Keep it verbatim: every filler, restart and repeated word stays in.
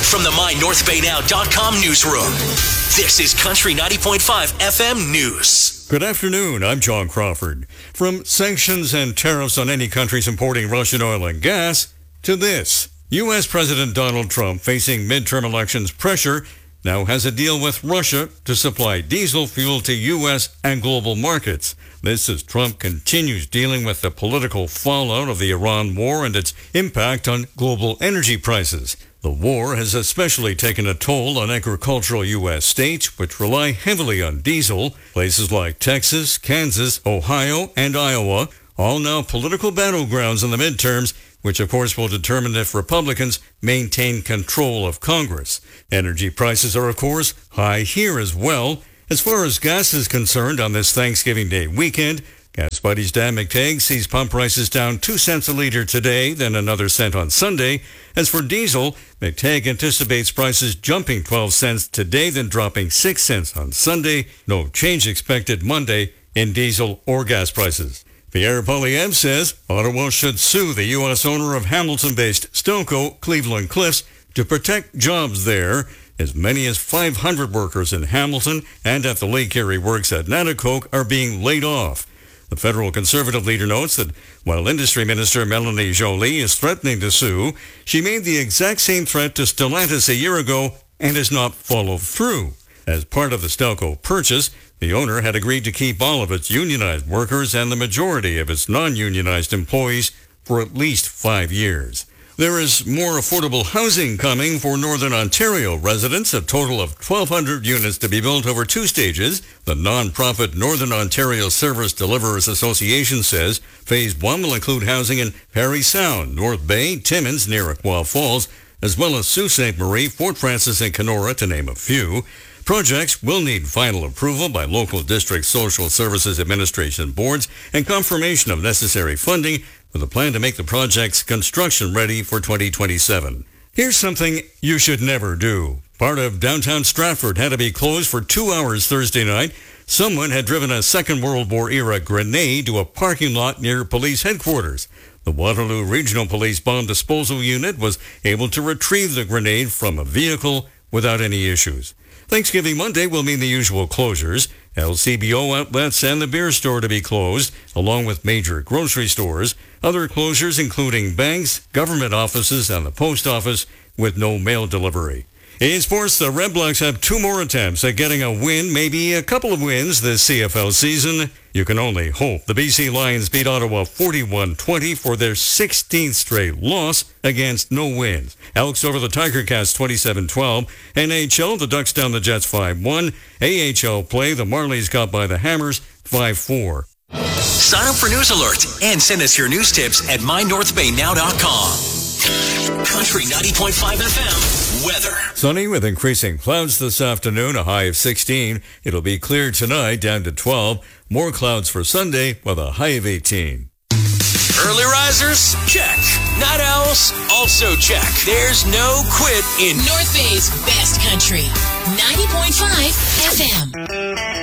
from the my north bay now dot com newsroom, this is Country ninety point five F M News. Good afternoon, I'm John Crawford. From sanctions and tariffs on any countries importing Russian oil and gas, to this. U S. President Donald Trump, facing midterm elections pressure, now has a deal with Russia to supply diesel fuel to U S and global markets. This as Trump continues dealing with the political fallout of the Iran war and its impact on global energy prices. The war has especially taken a toll on agricultural U S states, which rely heavily on diesel. Places like Texas, Kansas, Ohio, and Iowa, all now political battlegrounds in the midterms, which of course will determine if Republicans maintain control of Congress. Energy prices are, of course, high here as well. As far as gas is concerned on this Thanksgiving Day weekend, Gas Buddies Dan McTagg sees pump prices down two cents a liter today, then another cent on Sunday. As for diesel, McTagg anticipates prices jumping twelve cents today, then dropping six cents on Sunday. No change expected Monday in diesel or gas prices. Pierre Poilievre says Ottawa should sue the U S owner of Hamilton-based Stelco, Cleveland Cliffs, to protect jobs there. As many as five hundred workers in Hamilton and at the Lake Erie Works at Nanticoke are being laid off. The federal Conservative leader notes that while Industry Minister Melanie Joly is threatening to sue, she made the exact same threat to Stellantis a year ago and has not followed through. As part of the Stelco purchase, the owner had agreed to keep all of its unionized workers and the majority of its non-unionized employees for at least five years. There is more affordable housing coming for Northern Ontario residents, a total of twelve hundred units to be built over two stages. The non-profit Northern Ontario Service Deliverers Association says Phase one will include housing in Parry Sound, North Bay, Timmins near Aqua Falls, as well as Sault Ste. Marie, Fort Frances, and Kenora, to name a few. Projects will need final approval by local district social services administration boards and confirmation of necessary funding with a plan to make the projects construction ready for twenty twenty-seven. Here's something you should never do. Part of downtown Stratford had to be closed for two hours Thursday night. Someone had driven a Second World War era grenade to a parking lot near police headquarters. The Waterloo Regional Police Bomb Disposal Unit was able to retrieve the grenade from a vehicle without any issues. Thanksgiving Monday will mean the usual closures. L C B O outlets and the beer store to be closed, along with major grocery stores. Other closures including banks, government offices, and the post office with no mail delivery. In sports, the Red Blacks have two more attempts at getting a win, maybe a couple of wins this C F L season. You can only hope. The B C Lions beat Ottawa forty-one twenty for their sixteenth straight loss against no wins. Elks over the Tiger Cats twenty-seven twelve. N H L, the Ducks down the Jets five one. A H L play, the Marlies got by the Hammers five four. Sign up for News Alert and send us your news tips at my north bay now dot com. Country ninety point five F M weather. Sunny with increasing clouds this afternoon, a high of sixteen. It'll be clear tonight, down to twelve. More clouds for Sunday with a high of eighteen. Early risers? Check. Night owls? Also check. There's no quit in North Bay's best country. ninety point five F M.